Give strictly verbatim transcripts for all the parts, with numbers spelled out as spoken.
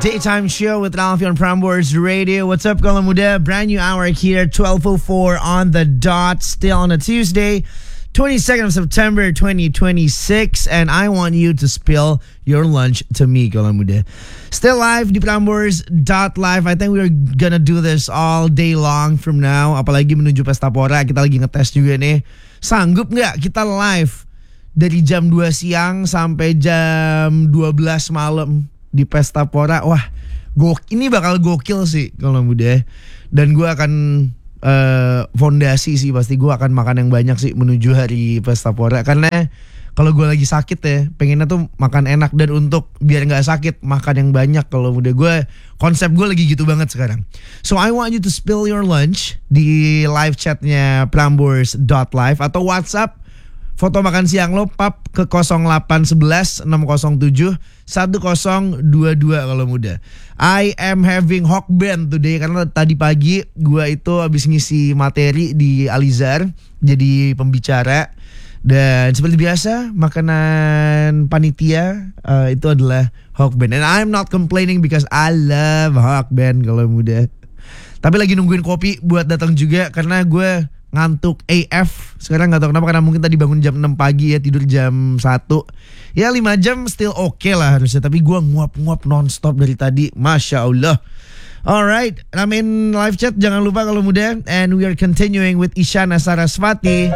Daytime Show with Ralphie on Prambors Radio. What's up, Kaula Muda? Brand new hour here, twelve oh four on the dot. Still on a Tuesday, twenty-second of September, twenty twenty-six. And I want you to spill your lunch to me, Kaula Muda. Still live di Prambors dot live. I think we're gonna do this all day long from now. Apalagi menuju Pesta Pora. Kita lagi ngetes juga nih. Sanggup nggak kita live dari jam dua siang sampai jam dua belas malam di Pesta Pora? Wah, gok ini bakal gokil sih kalau muda. Dan gue akan uh, fondasi sih, pasti gue akan makan yang banyak sih menuju hari Pesta Pora. Karena kalau gue lagi sakit ya, pengennya tuh makan enak. Dan untuk biar gak sakit, makan yang banyak. Kalau muda gue, konsep gue lagi gitu banget sekarang. So I want you to spill your lunch di live chatnya Prambors dot live atau WhatsApp foto makan siang lo pap ke nol delapan satu satu enam nol tujuh satu nol dua dua kalau muda. I am having hawk band today karena tadi pagi gue itu habis ngisi materi di Alizar jadi pembicara. Dan seperti biasa makanan panitia uh, itu adalah hawk band. And I'm not complaining because I love hawk band kalau muda. Tapi lagi nungguin kopi buat datang juga karena gue ngantuk A F. Sekarang gak tahu kenapa, karena mungkin tadi bangun jam enam pagi ya, tidur jam satu. Ya lima jam still oke okay lah harusnya. Tapi gue nguap-nguap nonstop dari tadi. Masya Allah. Alright, ramein live chat jangan lupa kalau muda. And we are continuing with Isyana Sarasvati.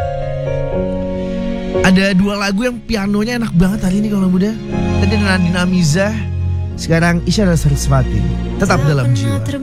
Ada dua lagu yang pianonya enak banget hari ini kalau muda. Tadi ada Nadine Amizah, sekarang Isyana Sarasvati. Tetap dalam jiwa.